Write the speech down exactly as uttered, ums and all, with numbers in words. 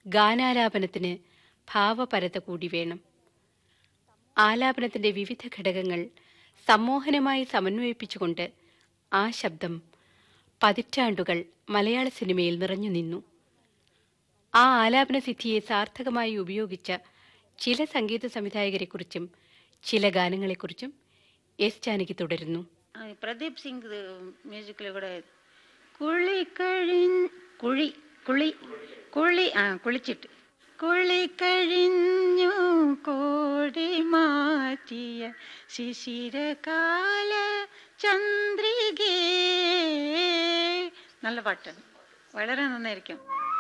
ഗാനാലാപനത്തിന് ഭാവപരത കൂടി വേണം. ആലാപനത്തിന്റെ വിവിധ ഘടകങ്ങൾ സമ്മോഹനമായി സമന്വയിപ്പിച്ചുകൊണ്ട് ആ ശബ്ദം പതിറ്റാണ്ടുകൾ മലയാള സിനിമയിൽ നിറഞ്ഞു നിന്നു. ആ ആലാപന സിദ്ധിയെ സാർത്ഥകമായി ഉപയോഗിച്ച ചില സംഗീത സംവിധായകരെക്കുറിച്ചും ചില ഗാനങ്ങളെക്കുറിച്ചും എസ് ജാനകി തുടരുന്നു. പ്രദീപ് സിംഗ് മ്യൂസിക്കിൽ കൂടെ കുളി കഴി കുളി കുളി കുളി ആ കുളിച്ചിട്ട് കുളി കഴിഞ്ഞു കോടി മാറ്റിയ ശിശിരകാല ചന്ദ്രികേ, നല്ല പാട്ടാണ്, വളരെ നന്നായിരിക്കും.